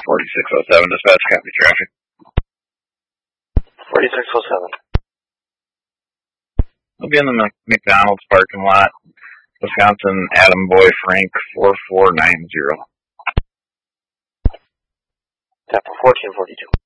4607, dispatch, copy traffic. 4607. I'll be in the McDonald's parking lot, Wisconsin, Adam Boy Frank 4490. Tap for 1442.